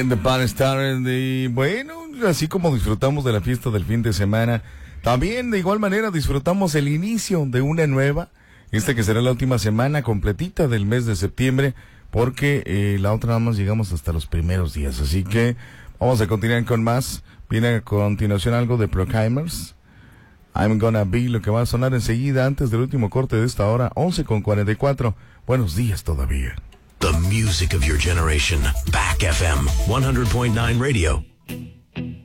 The Bad Star, y bueno, así como disfrutamos de la fiesta del fin de semana, también de igual manera disfrutamos el inicio de una nueva, que será la última semana completita del mes de septiembre, porque la otra nada más llegamos hasta los primeros días, así que vamos a continuar con más. Viene a continuación algo de Proclaimers, I'm Gonna Be, lo que va a sonar enseguida antes del último corte de esta hora, 11:44. Buenos días todavía. The music of your generation. Back FM 100.9 radio.